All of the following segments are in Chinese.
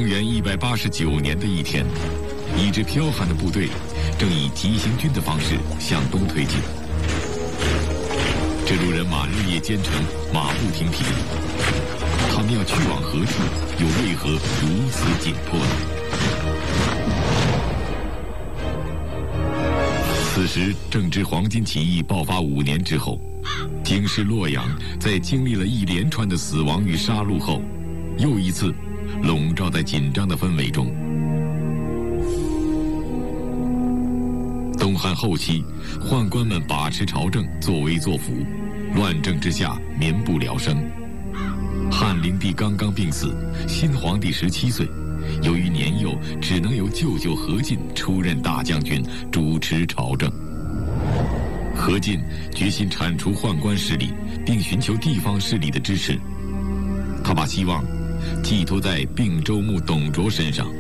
公元189年的一天，一支剽悍的部队正以急行军的方式向东推进。这路人马日夜兼程，马不停蹄。他们要去往何处，又为何如此紧迫呢？此时正值黄巾起义爆发5年之后，京师洛阳在经历了一连串的死亡与杀戮后，又一次笼罩在紧张的氛围中。东汉后期，宦官们把持朝政，作威作福，乱政之下民不聊生。汉灵帝刚刚病死，新皇帝17岁，由于年幼，只能由舅舅何进出任大将军，主持朝政。何进决心铲除宦官势力，并寻求地方势力的支持。他把希望寄托在并州牧董卓身上。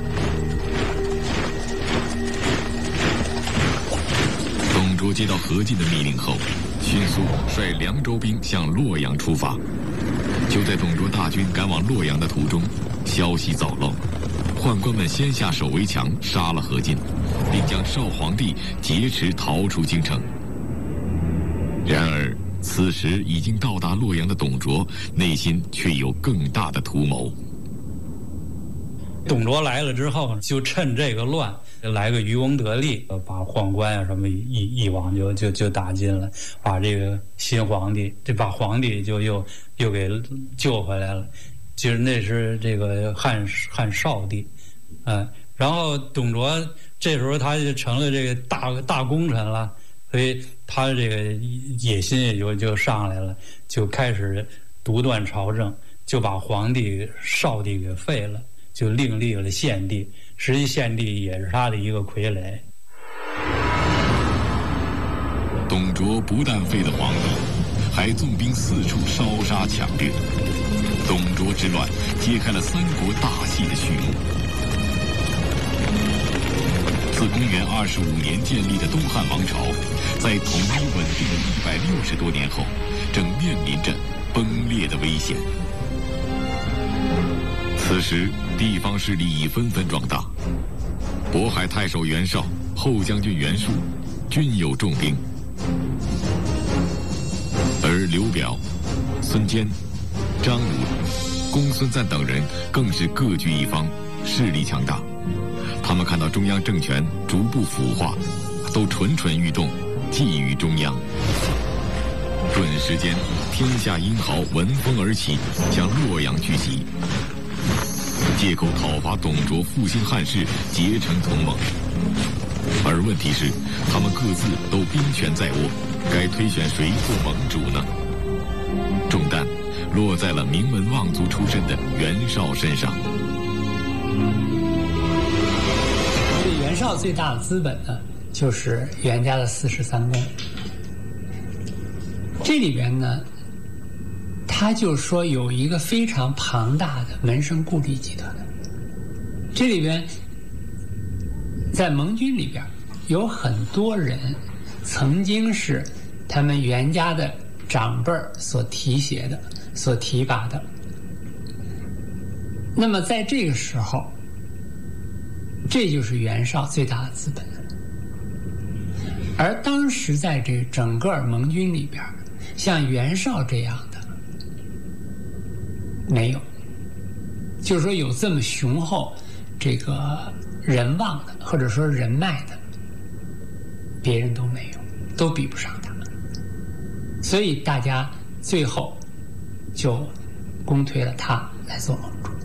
董卓接到何进的密令后，迅速率凉州兵向洛阳出发。就在董卓大军赶往洛阳的途中，消息早漏，宦官们先下手为强，杀了何进，并将少皇帝劫持逃出京城。然而此时已经到达洛阳的董卓内心却有更大的图谋。 董卓来了之后，就趁这个乱来个渔翁得利，把宦官啊什么一网就打尽了，把这个新皇帝，把皇帝又给救回来了。其实那是这个汉少帝，然后董卓这时候他就成了这个大功臣了，所以他这个野心也就上来了，就开始独断朝政，就把皇帝少帝给废了，就另立了献帝。实际献帝也是他的一个傀儡。 董卓不但废了皇帝，还纵兵四处烧杀抢掠。董卓之乱揭开了三国大戏的序幕。自公元25年建立的东汉王朝，在统一稳定了160多年后，正面临着崩裂的危险。此时地方势力已纷纷壮大，渤海太守袁绍、后将军袁术均有重兵，而刘表、孙坚、张鲁、公孙瓒等人更是各据一方，势力强大。他们看到中央政权逐步腐化，都蠢蠢欲动，觊觎中央。顿时间，天下英豪闻风而起，向洛阳聚集，借口讨伐董卓，复兴汉室，结成同盟。而问题是，他们各自都兵权在握，该推选谁做盟主呢？重担落在了名门望族出身的袁绍身上。 袁绍最大的资本呢，就是袁家的43公。这里边呢，他就说有一个非常庞大的门生故吏集团。这里边在盟军里边有很多人曾经是他们袁家的长辈所提携的、所提拔的。那么在这个时候，这就是袁绍最大的资本。而当时在这整个盟军里边，像袁绍这样的没有，就是说有这么雄厚这个人望的，或者说人脉的，别人都没有，都比不上他。所以大家最后就公推了他来做盟主。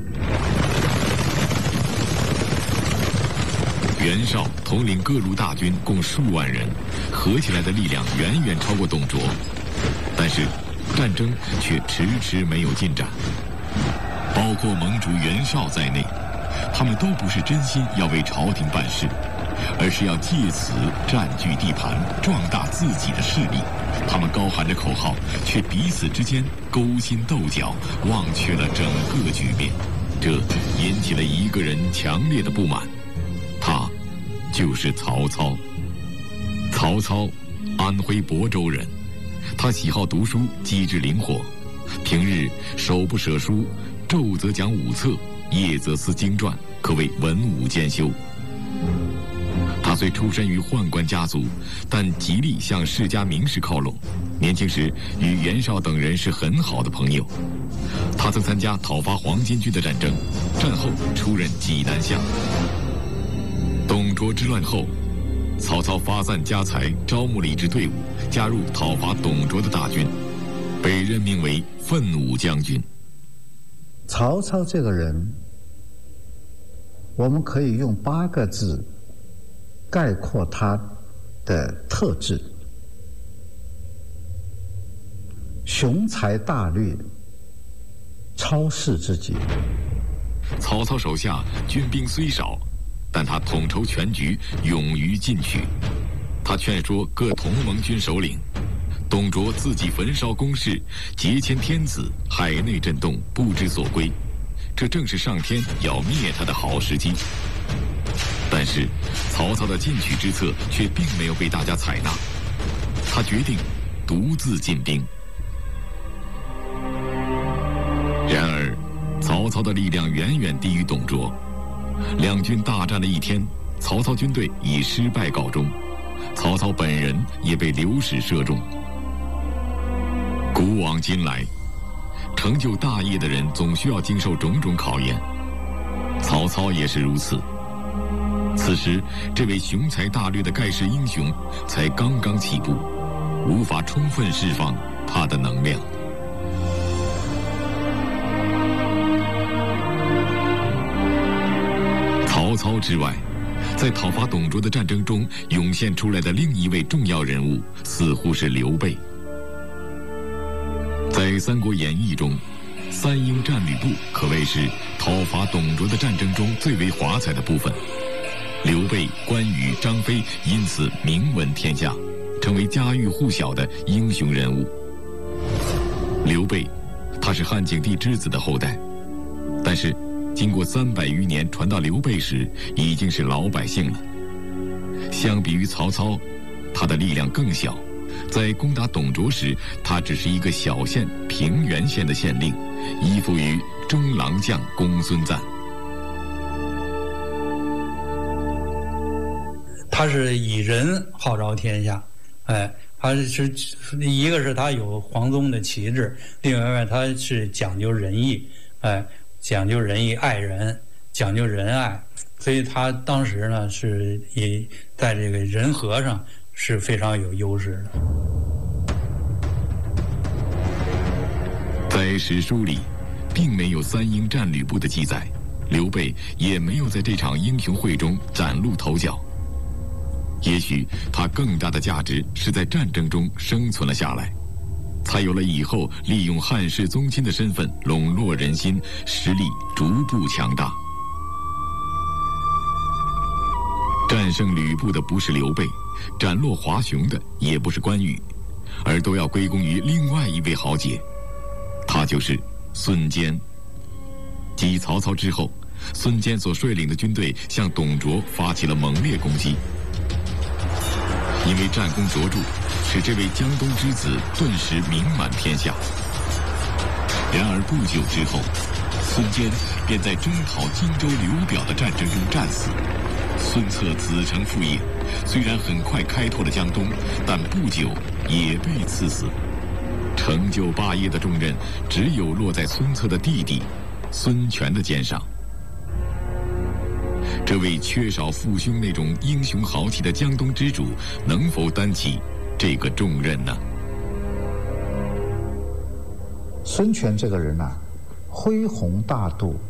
袁绍统领各路大军共数万人，合起来的力量远远超过董卓，但是战争却迟迟没有进展。包括盟主袁绍在内，他们都不是真心要为朝廷办事，而是要借此占据地盘，壮大自己的势力。他们高喊着口号，却彼此之间勾心斗角，忘却了整个局面。这引起了一个人强烈的不满，他就是曹操。曹操，安徽亳州人，他喜好读书，机智灵活，平日手不舍书，昼则讲5策， 叶则思经传，可谓文武兼修。他虽出身于宦官家族，但极力向世家名士靠拢。年轻时与袁绍等人是很好的朋友。他曾参加讨伐黄巾军的战争，战后出任济南相。董卓之乱后，曹操发散家财，招募了一支队伍，加入讨伐董卓的大军，被任命为奋武将军。 曹操这个人，我们可以用8个字概括他的特质：雄才大略，超世之极。 曹操手下军兵虽少，但他统筹全局，勇于进取。他劝说各同盟军首领，董卓自己焚烧宫室，劫迁天子，海内震动，不知所归。这正是上天要灭他的好时机。但是曹操的进取之策却并没有被大家采纳，他决定独自进兵。然而曹操的力量远远低于董卓，两军大战了一天，曹操军队以失败告终，曹操本人也被流矢射中。古往今来，成就大业的人总需要经受种种考验，曹操也是如此。此时这位雄才大略的盖世英雄才刚刚起步，无法充分释放他的能量。曹操之外，在讨伐董卓的战争中涌现出来的另一位重要人物，似乎是刘备。在《三国演义》中，三英战吕布可谓是讨伐董卓的战争中最为华彩的部分。刘备、关羽、张飞因此名闻天下，成为家喻户晓的英雄人物。刘备，他是汉景帝之子的后代，但是经过300余年传到刘备时，已经是老百姓了。相比于曹操，他的力量更小。在攻打董卓时，他只是一个小县平原县的县令，依附于中郎将公孙瓒。 他是以仁号召天下，他是一个是他有皇宗的旗帜，另外一面他是讲究仁义，讲究仁义，爱人，讲究仁爱，所以他当时呢是也在这个人和上是非常有优势的。 在史书里，并没有三英战吕布的记载，刘备也没有在这场英雄会中崭露头角。也许他更大的价值是在战争中生存了下来，才有了以后利用汉室宗亲的身份笼络人心，实力逐步强大。战胜吕布的不是刘备，斩落华雄的也不是关羽，而都要归功于另外一位豪杰，他就是孙坚。继曹操之后，孙坚所率领的军队向董卓发起了猛烈攻击。因为战功卓著，使这位江东之子顿时名满天下。然而不久之后，孙坚便在征讨荆州刘表的战争中战死。孙策子承父业，虽然很快开拓了江东，但不久也被赐死。成就霸业的重任只有落在孙策的弟弟孙权的肩上。这位缺少父兄那种英雄豪气的江东之主，能否担起这个重任呢？ 孙权这个人啊，恢宏大度，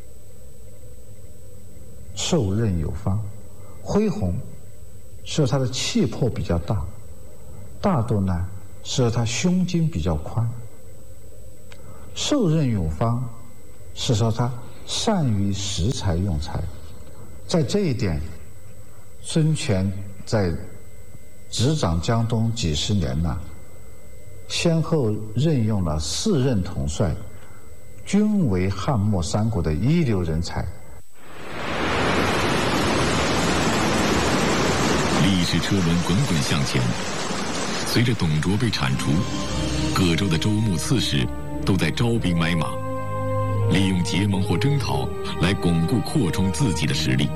受任有方。恢宏是他的气魄比较大，大度呢是他胸襟比较宽。受任有方是说他善于识才用才。在这一点，孙权在执掌江东几十年呢，先后任用了4任统帅，均为汉末三国的一流人才。 历史车轮滚滚向前，随着董卓被铲除，各州的州牧刺史都在招兵买马。 利用结盟或征讨来巩固扩充自己的实力。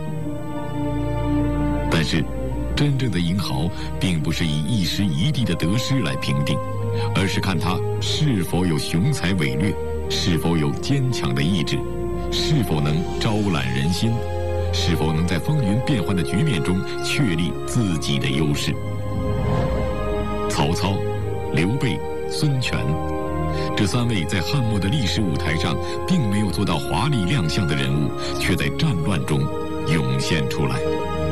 但是，真正的英豪并不是以一时一地的得失来评定，而是看他是否有雄才伟略，是否有坚强的意志，是否能招揽人心，是否能在风云变幻的局面中确立自己的优势。曹操、刘备、孙权，这3位在汉末的历史舞台上并没有做到华丽亮相的人物，却在战乱中涌现出来。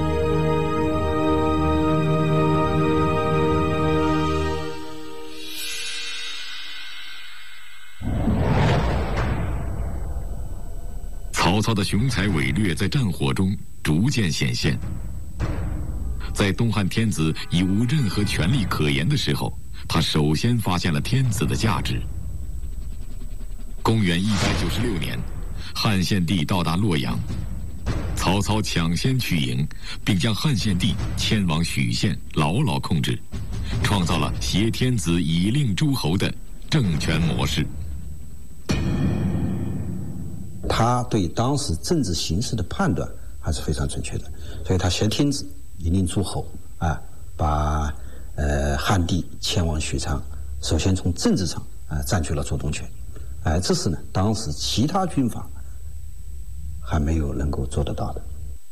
曹操的雄才伟略在战火中逐渐显现。在东汉天子已无任何权力可言的时候，他首先发现了天子的价值。公元196年，汉献帝到达洛阳，曹操抢先取营，并将汉献帝迁往许县，牢牢控制，创造了挟天子以令诸侯的政权模式。 他对当时政治形势的判断还是非常准确的，所以他挟天子以令诸侯把汉帝迁往许昌，首先从政治上占据了主动权，这是呢当时其他军阀还没有能够做得到的。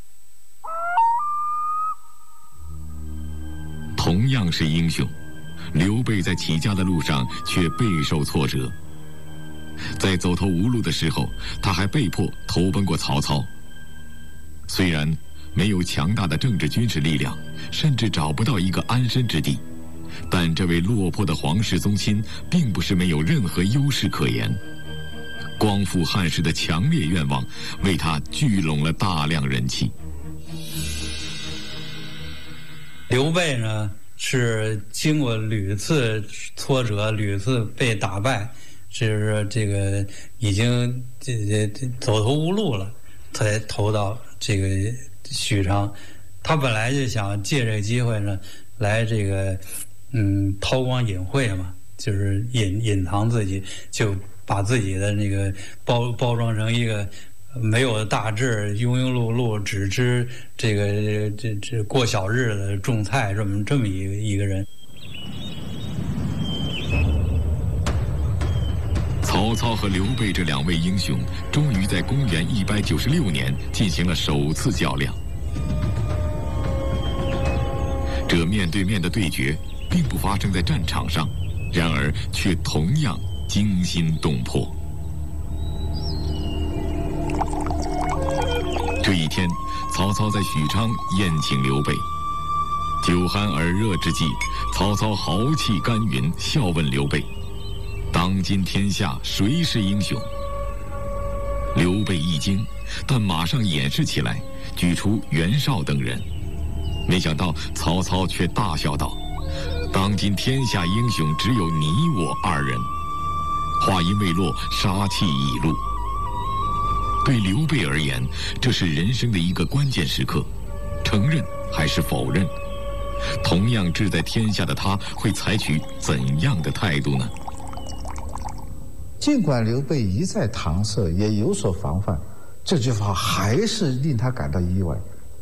同样是英雄，刘备在起家的路上却备受挫折。在走投无路的时候，他还被迫投奔过曹操。虽然没有强大的政治军事力量，甚至找不到一个安身之地，但这位落魄的皇室宗亲并不是没有任何优势可言。光复汉室的强烈愿望为他聚拢了大量人气。 刘备呢，是经过屡次挫折，屡次被打败，就是这个已经这走投无路了，才投到这个许昌。他本来就想借这个机会呢，来这个韬光隐晦嘛，就是隐藏自己，就把自己的那个包装成一个没有大志、庸庸碌碌，只知这过小日子、种菜这么一个人。 曹操和刘备这2位英雄，终于在公元196年进行了首次较量。这面对面的对决，并不发生在战场上，然而却同样惊心动魄。这一天，曹操在许昌宴请刘备，酒酣耳热之际，曹操豪气干云，笑问刘备：“当今天下谁是英雄？”刘备一惊，但马上掩饰起来，举出袁绍等人。没想到曹操却大笑道：“当今天下英雄只有你我2人。”话音未落，杀气已露。对刘备而言，这是人生的一个关键时刻，承认还是否认？同样志在天下的他，会采取怎样的态度呢？ 尽管刘备一再搪塞，也有所防范，这句话还是令他感到意外。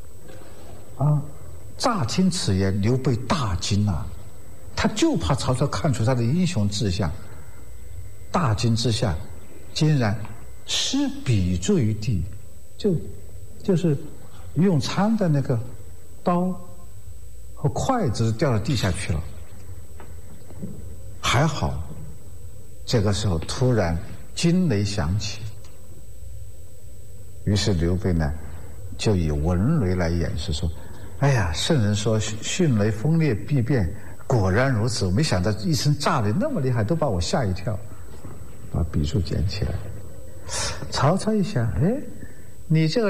乍听此言，刘备大惊啊！他就怕曹操看出他的英雄志向，大惊之下，竟然施笔注于地，就是用餐的那个刀和筷子掉到地下去了。还好，这个时候突然惊雷响起，于是刘备呢，就以文雷来掩饰说：“哎呀，圣人说迅雷锋烈必变，果然如此。我没想到一声炸雷那么厉害，都把我吓一跳。”把笔触捡起来。曹操一想，你这个